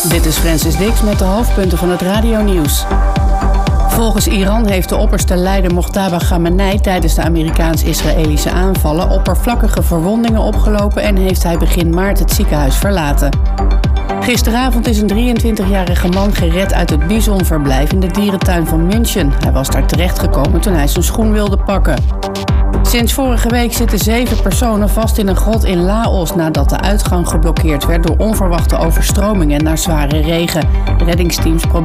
Dit is Francis Dix met de hoofdpunten van het radionieuws. Volgens Iran heeft de opperste leider Mojtaba Khamenei tijdens de Amerikaans-Israëlische aanvallen oppervlakkige verwondingen opgelopen en heeft hij begin maart het ziekenhuis verlaten. Gisteravond is een 23-jarige man gered uit het bisonverblijf in de dierentuin van München. Hij was daar terechtgekomen toen hij zijn schoen wilde pakken. Sinds vorige week zitten 7 personen vast in een grot in Laos nadat de uitgang geblokkeerd werd door onverwachte overstromingen na zware regen. Reddingsteams proberen